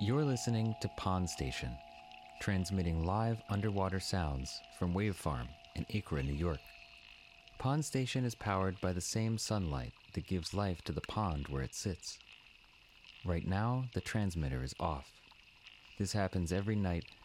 You're listening to Pond Station, transmitting live underwater sounds from Wave Farm in Acra, New York. Pond Station is powered by the same sunlight that gives life to the pond where it sits. Right now, the transmitter is off. This happens every night